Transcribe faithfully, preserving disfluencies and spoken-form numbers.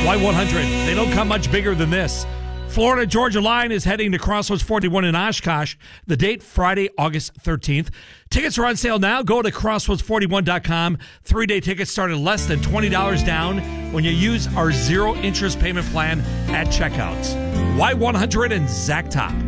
Y one hundred. They don't come much bigger than this. Florida Georgia Line is heading to Crossroads forty-one in Oshkosh. The date, Friday, August thirteenth. Tickets are on sale now. Go to crossroads forty-one dot com. Three-day tickets start at less than twenty dollars down when you use our zero-interest payment plan at checkouts. Y one hundred and Zach Top.